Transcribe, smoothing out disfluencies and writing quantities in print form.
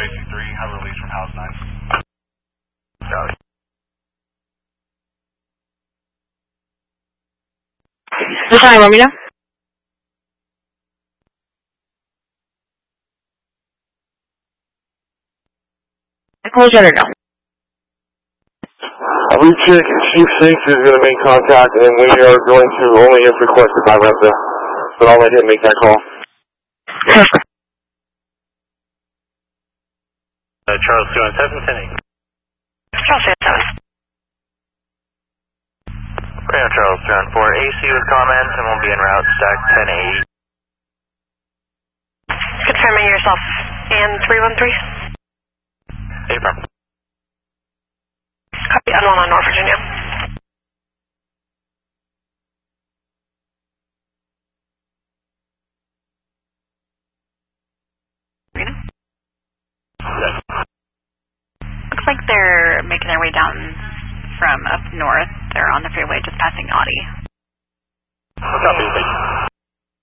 AC3, have a release from House 9. Charlie. What time, Romeo? Nicole Jenner, no. Recheck Chief 6 is going to make contact, and we are going to only if requested by Reza. But I'll let him make that call. Charles 217, 10-8. Charles 217. Graham Charles 214, AC with comments, and we'll be en route, stack 10-8. Confirming yourself. And 313? Affirm. Copy, I'm on North Virginia. Looks like they're making their way down from up north. They're on the freeway just passing Audi. Copy.